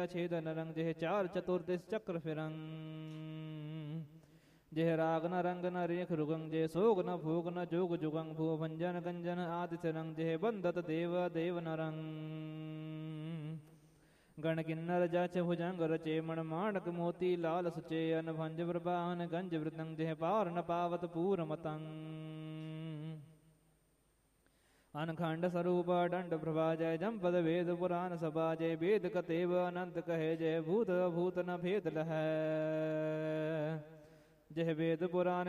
ਛੇਦਨ ਰੰਗ ਜਿਹ ਚਾਰ ਚਤੁਰਦਿਸ ਚੱਕਰ ਫਿਰੰ ਜਿਹ ਰਾਗ ਨ ਰੰਗ ਨ ਰੇਖ ਰੁਗੰ ਜੇ ਸੋਗ ਨ ਭੋਗ ਨ ਜੋਗ ਜੁਗੰ ਭੂ ਭੰਜਨ ਗੰਜਨ ਆਦਿਤ ਰੰਗ ਜਿਹ ਬੰਦਤ ਦੇਵ ਦੇਵ ਨਰੰ ਗਣ ਕਿੰਨਰ ਜਚ ਭੁਜੰਗ ਰਚੇ ਮਣ ਮਾਣਕ ਮੋਤੀ ਲਾਲ ਸੁਚੇ ਅਨਭੰਜ ਪ੍ਰਭਾਨ ਗੰਜ ਵ੍ਰਿਤੰ ਜਿਹ ਪਾਰ ਨ ਪਾਵਤ ਪੂਰ ਮਤੰ ਅਨਖੰਡ ਸਰੂਪ ਡੰਡ ਪ੍ਰਭਾ ਜੈ ਜੰਪਦ ਵੇਦ ਪੁਰਾਨ ਸਭਾ ਜੈ ਵੇਦ ਕਤੇਵ ਅਨੰਤ ਕਹੇ ਜੈ ਭੂਤ ਭੂਤ ਨ ਭੇਦ ਲਹੈ ਜਿਹ ਵੇਦ ਪੁਰਾਨ